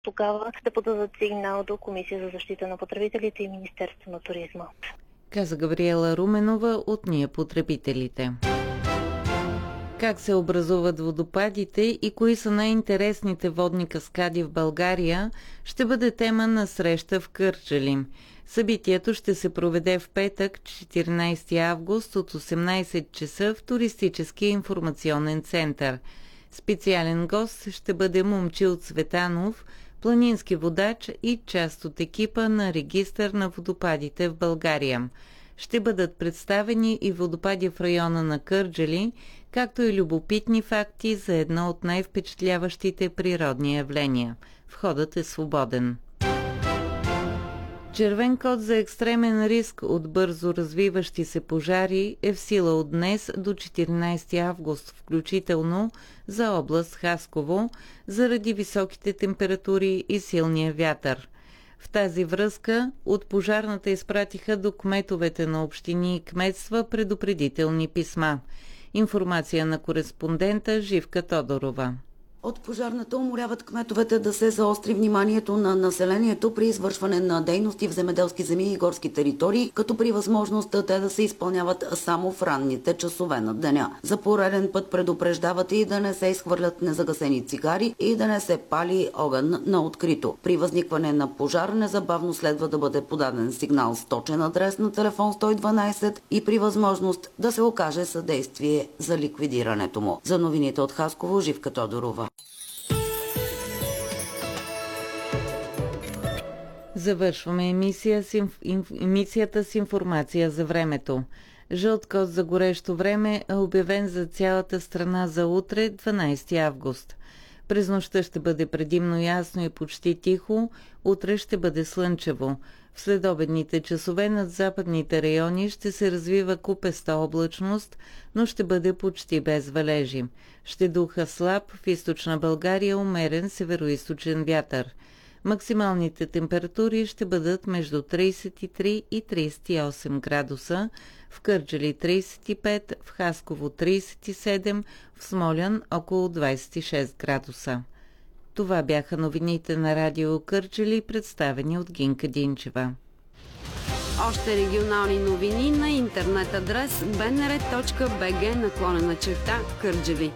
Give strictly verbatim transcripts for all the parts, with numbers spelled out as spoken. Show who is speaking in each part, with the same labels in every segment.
Speaker 1: тогава да подадат сигнал до Комисия за защита на потребителите и Министерство на туризма.
Speaker 2: Каза Габриела Руменова от Ние потребителите. Как се образуват водопадите и кои са най-интересните водни каскади в България, ще бъде тема на среща в Кърджали. Събитието ще се проведе в петък, четиринайсети август от осемнайсет часа в Туристическия информационен център. Специален гост ще бъде Момчил Цветанов, планински водач и част от екипа на Регистър на водопадите в България. Ще бъдат представени и водопади в района на Кърджали, както и любопитни факти за едно от най-впечатляващите природни явления. Входът е свободен. Червен код за екстремен риск от бързо развиващи се пожари е в сила от днес до четиринайсети август, включително за област Хасково, заради високите температури и силния вятър. В тази връзка от пожарната изпратиха до кметовете на общини и кметства предупредителни писма. Информация на кореспондента Живка Тодорова.
Speaker 3: От пожарната уморяват кметовете да се заостри вниманието на населението при извършване на дейности в земеделски земи и горски територии, като при възможност те да се изпълняват само в ранните часове на деня. За пореден път предупреждават и да не се изхвърлят незагасени цигари и да не се пали огън на открито. При възникване на пожар незабавно следва да бъде подаден сигнал с точен адрес на телефон сто и дванайсет и при възможност да се окаже съдействие за ликвидирането му. За новините от Хасково, Живка Тодорова.
Speaker 2: Завършваме емисия с инф... емисията с информация за времето. Жълт код за горещо време е обявен за цялата страна за утре, дванайсети август. През нощта ще бъде предимно ясно и почти тихо, утре ще бъде слънчево. В следобедните часове над западните райони ще се развива купеста облачност, но ще бъде почти без валежи. Ще духа слаб, в източна България умерен североизточен вятър. Максималните температури ще бъдат между трийсет и три и трийсет и осем градуса, в Кърджали трийсет и пет, в Хасково трийсет и седем, в Смолян около двайсет и шест градуса. Това бяха новините на Радио Кърджали, представени от Гинка Динчева.
Speaker 4: Още регионални новини на интернет адрес би ен ар точка би джи наклонена черта Кърджали.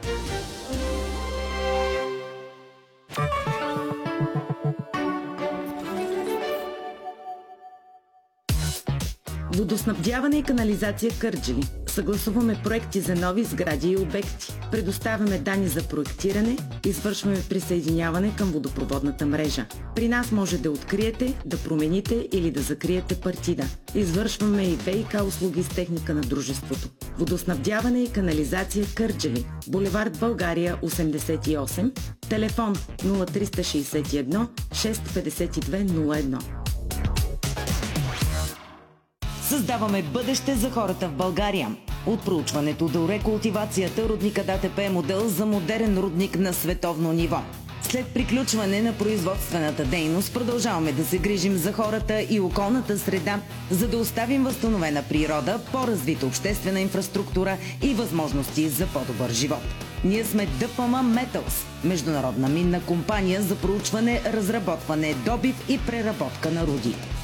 Speaker 5: Водоснабдяване и канализация Кърджали. Съгласуваме проекти за нови сгради и обекти. Предоставяме данни за проектиране, извършваме присъединяване към водопроводната мрежа. При нас може да откриете, да промените или да закриете партида. Извършваме и ВиК услуги с техника на дружеството. Водоснабдяване и канализация Кърджали. Булевард България осемдесет и осем, телефон нула три шест едно шест пет две нула едно.
Speaker 6: Създаваме бъдеще за хората в България. От проучването до рекултивацията рудника ДАТП е модел за модерен рудник на световно ниво. След приключване на производствената дейност продължаваме да се грижим за хората и околната среда, за да оставим възстановена природа, по-развита обществена инфраструктура и възможности за по-добър живот. Ние сме ДПМ Металс, международна минна компания за проучване, разработване, добив и преработка на руди.